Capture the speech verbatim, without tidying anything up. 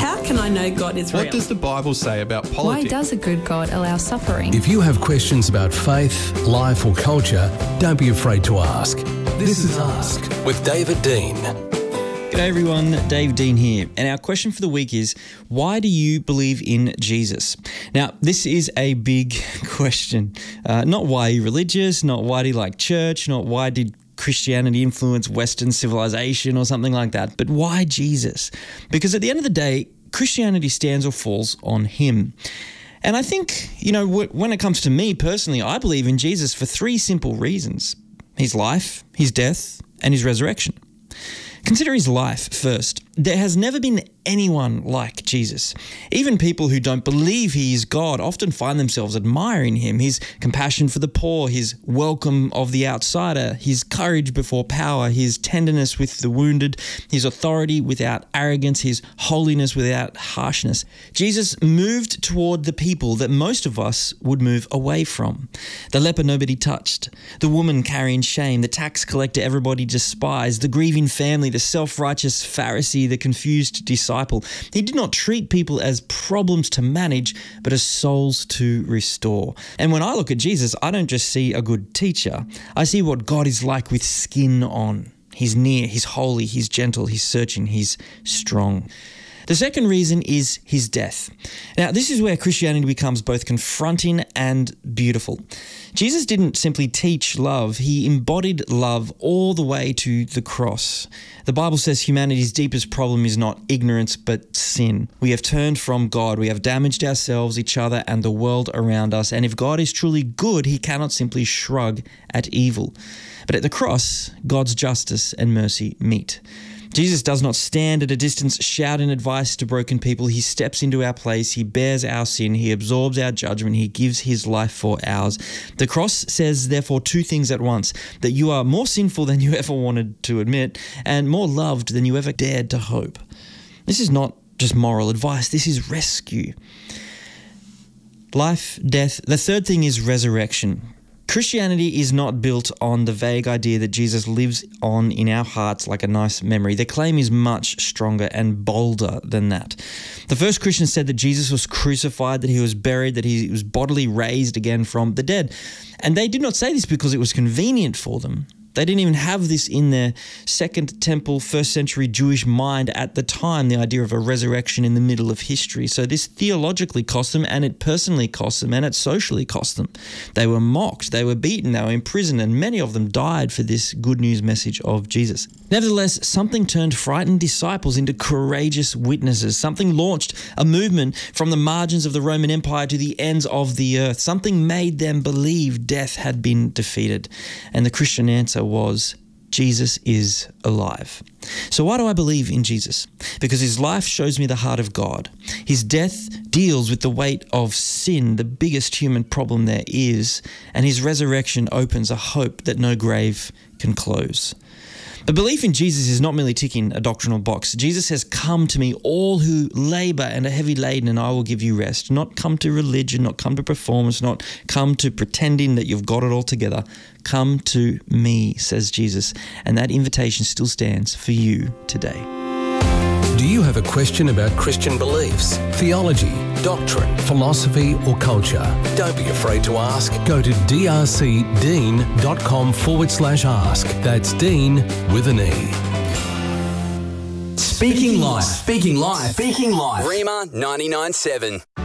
How can I know God is real? What does the Bible say about Why politics? does a good God allow suffering? If you have questions about faith, life or culture, don't be afraid to ask. This is Ask with David Dean. G'day everyone, Dave Dean here, and our question for the week is, why do you believe in Jesus? Now, this is a big question. Uh, not why are you religious, not why do you like church, not why did Christianity influence Western civilization or something like that, but why Jesus? Because at the end of the day, Christianity stands or falls on him. And I think, you know, when it comes to me personally, I believe in Jesus for three simple reasons: his life, his death, and his resurrection. Consider his life first. There has never been anyone like Jesus. Even people who don't believe he is God often find themselves admiring him. His compassion for the poor, his welcome of the outsider, his courage before power, his tenderness with the wounded, his authority without arrogance, his holiness without harshness. Jesus moved toward the people that most of us would move away from. The leper nobody touched, the woman carrying shame, the tax collector everybody despised, the grieving family, the self-righteous Pharisee, the confused disciple. He did not treat people as problems to manage, but as souls to restore. And when I look at Jesus, I don't just see a good teacher. I see what God is like with skin on. He's near, he's holy, he's gentle, he's searching, he's strong. The second reason is his death. Now, this is where Christianity becomes both confronting and beautiful. Jesus didn't simply teach love, he embodied love all the way to the cross. The Bible says humanity's deepest problem is not ignorance, but sin. We have turned from God, we have damaged ourselves, each other, and the world around us. And if God is truly good, he cannot simply shrug at evil. But at the cross, God's justice and mercy meet. Jesus does not stand at a distance shouting advice to broken people. He steps into our place. He bears our sin. He absorbs our judgment. He gives his life for ours. The cross says, therefore, two things at once: that you are more sinful than you ever wanted to admit, and more loved than you ever dared to hope. This is not just moral advice. This is rescue. Life, death. The third thing is resurrection. Christianity is not built on the vague idea that Jesus lives on in our hearts like a nice memory. Their claim is much stronger and bolder than that. The first Christians said that Jesus was crucified, that he was buried, that he was bodily raised again from the dead. And they did not say this because it was convenient for them. They didn't even have this in their Second Temple, first century Jewish mind at the time, the idea of a resurrection in the middle of history. So this theologically cost them, and it personally cost them, and it socially cost them. They were mocked, they were beaten, they were imprisoned, and many of them died for this good news message of Jesus. Nevertheless, something turned frightened disciples into courageous witnesses. Something launched a movement from the margins of the Roman Empire to the ends of the earth. Something made them believe death had been defeated. And the Christian answer was, Jesus is alive. So why do I believe in Jesus? Because his life shows me the heart of God. His death deals with the weight of sin, the biggest human problem there is, and his resurrection opens a hope that no grave can close. But belief in Jesus is not merely ticking a doctrinal box. Jesus says, come to me, all who labor and are heavy laden, and I will give you rest. Not come to religion, not come to performance, not come to pretending that you've got it all together. Come to me, says Jesus. And that invitation still stands for you today. Do you have a question about Christian beliefs, theology, doctrine, philosophy or culture? Don't be afraid to ask. Go to drcdean.com forward slash ask. That's Dean with an E. Speaking Life. Speaking Life. Speaking Life. Rima ninety-nine point seven.